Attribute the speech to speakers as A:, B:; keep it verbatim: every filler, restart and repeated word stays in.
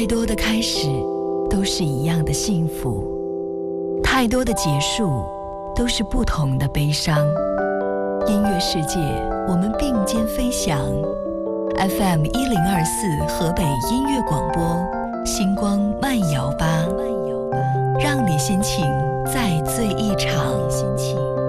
A: 太多的开始都是一样的幸福，太多的结束都是不同的悲伤。音乐世界，我们并肩飞翔。F M 一零二四河北音乐广播，星光慢摇吧，让你心情再醉一场。